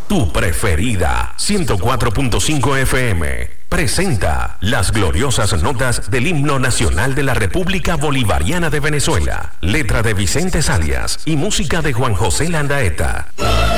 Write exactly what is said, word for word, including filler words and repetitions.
tu preferida. ciento cuatro punto cinco F M presenta las gloriosas notas del himno nacional de la República Bolivariana de Venezuela. Letra de Vicente Salias y música de Juan José Landaeta.